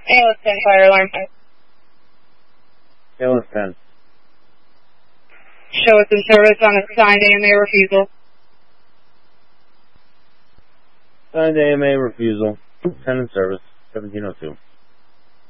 ALS 10, fire alarm. ALS 10. Show us in service on a signed AMA refusal. Signed AMA refusal. 10 in service. 1702.